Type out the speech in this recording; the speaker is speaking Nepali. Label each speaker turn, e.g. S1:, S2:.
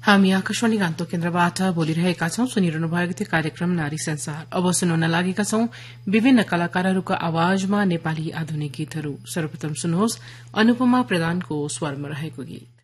S1: हामी आकाशवाणी गान्तोक केन्द्रबाट बोलिरहेका छौं। सुनिरहनु भएको थियो कार्यक्रम नारी संसार। अब सुनाउन लागेका छौं विभिन्न कलाकारहरूको आवाजमा नेपाली आधुनिक गीतहरू। सर्वप्रथम सुन्नुहोस् अनुपमा प्रधानको स्वरमा रहेको गीत।